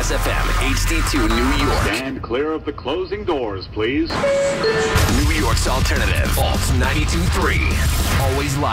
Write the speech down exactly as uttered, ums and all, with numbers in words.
S F M, H D two New York. Stand clear of the closing doors, please. New York's alternative, Alt ninety-two point three. Always live.